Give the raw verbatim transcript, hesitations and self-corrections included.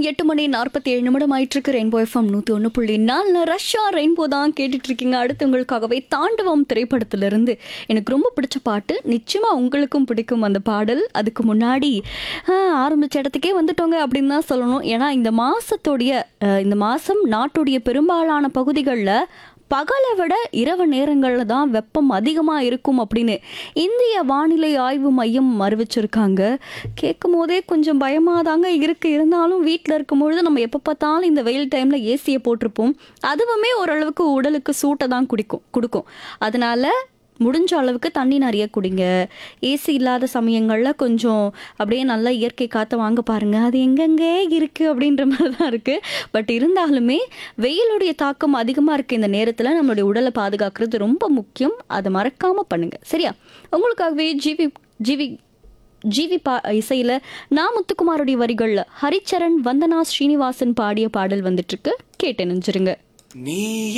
எட்டு மணி நாற்பத்தி ஏழு நிமிடம் ஆயிட்டு இருக்கு. ரெயின்போ எஃப்எம் நூத்தி ஒன்று புள்ளி நாலு ரஷ்யா ரெயின்போ தான் கேட்டுட்டு இருக்கீங்க. அடுத்து உங்களுக்காகவே தாண்டவம் திரைப்படத்திலிருந்து எனக்கு ரொம்ப பிடிச்ச பாட்டு, நிச்சயமா உங்களுக்கும் பிடிக்கும் அந்த பாடல். அதுக்கு முன்னாடி ஆரம்பிச்ச இடத்துக்கே வந்துட்டோங்க அப்படின்னு தான் சொல்லணும். ஏன்னா இந்த மாசத்துடைய இந்த மாசம் நாட்டுடைய பெரும்பாலான பகுதிகளில் பகலை விட இரவு நேரங்களில் தான் வெப்பம் அதிகமாக இருக்கும் அப்படின்னு இந்திய வானிலை ஆய்வு மையம் அறிவிச்சிருக்காங்க. கேட்கும் போதே கொஞ்சம் பயமாக தாங்க இருக்குது. இருந்தாலும் வீட்டில் இருக்கும்பொழுது நம்ம எப்போ பார்த்தாலும் இந்த வெயில் டைமில் ஏசியை போட்டிருப்போம். அதுவுமே ஓரளவுக்கு உடலுக்கு சூட்டை தான் குடிக்கும் கொடுக்கும். அதனால முடிஞ்ச அளவுக்கு தண்ணி நிறைய குடிங்க. ஏசி இல்லாத சமயங்களில் கொஞ்சம் அப்படியே நல்லா இயற்கை காற்றை வாங்க பாருங்கள். அது எங்கெங்கே இருக்குது அப்படின்ற மாதிரி தான் இருக்குது. பட் இருந்தாலுமே வெயிலுடைய தாக்கம் அதிகமாக இருக்குது. இந்த நேரத்தில் நம்மளுடைய உடலை பாதுகாக்கிறது ரொம்ப முக்கியம். அதை மறக்காமல் பண்ணுங்கள், சரியா? உங்களுக்காகவே ஜிவி ஜிவி ஜிவி பா இசையில் நான் முத்துக்குமாருடைய வரிகளில் ஹரிச்சரன் வந்தனா ஸ்ரீனிவாசன் பாடிய பாடல் வந்துட்டுருக்கு. கேட்டு நினைச்சிருங்க. நீ